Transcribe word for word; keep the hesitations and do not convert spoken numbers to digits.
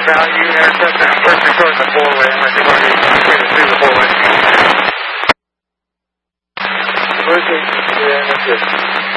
value interceptor, first record the four-way, unless you've already completed through the four-way. Okay, yeah, that's it.